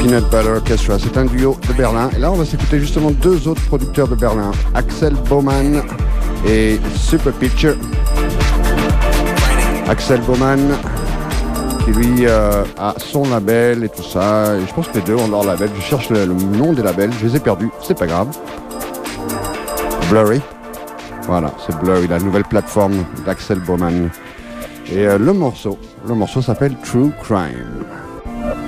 Peanut Butter Orchestra, c'est un duo de Berlin. Et là, on va s'écouter justement deux autres producteurs de Berlin, Axel Baumann et Super Picture. Axel Baumann, qui lui a son label et tout ça. Et je pense que les deux ont leur label. Je cherche le nom des labels, je les ai perdus, c'est pas grave. Blurry. Voilà, c'est Blurry, la nouvelle plateforme d'Axel Baumann. Et le morceau s'appelle True Crime.